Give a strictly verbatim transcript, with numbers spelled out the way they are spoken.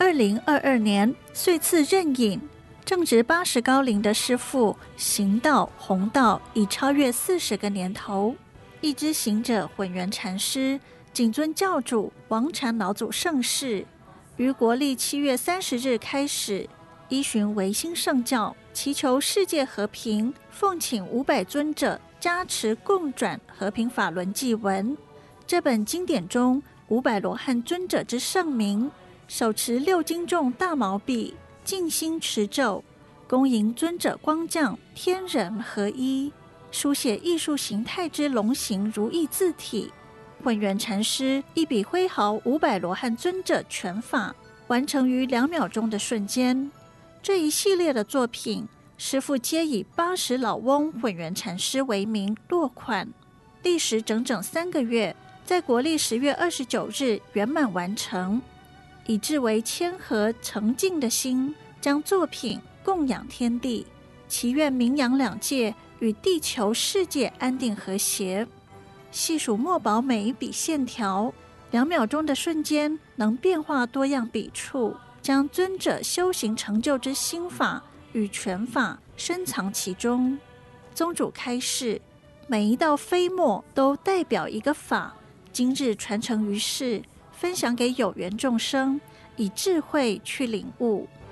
二零二二年岁次壬寅，正值八十高龄的师父行道弘道已超越四十个年头。一支行者混元禅师谨遵教主王禅老祖圣誓，于国历七月三十日开始，依循维新圣教，祈求世界和平，奉请五百尊者加持共转和平法轮祭文。这本经典中五百罗汉尊者之圣名，手持六斤重大毛笔，静心持咒，恭迎尊者光降，天人合一，书写艺术形态之龙形如意字体。混元禅师一笔挥毫五百罗汉尊者全法，完成于两秒钟的瞬间。这一系列的作品，师父皆以八十老翁混元禅师为名落款，历时整整三个月，在国历十月二十九日圆满完成，以至为谦和诚敬的心，将作品供养天地，祈愿名扬两界与地球世界安定和谐。细数墨宝每一笔线条，两秒钟的瞬间能变化多样笔触，将尊者修行成就之心法与拳法深藏其中。宗主开示，每一道飞墨都代表一个法，今日传承于世，分享给有缘众生，以智慧去领悟。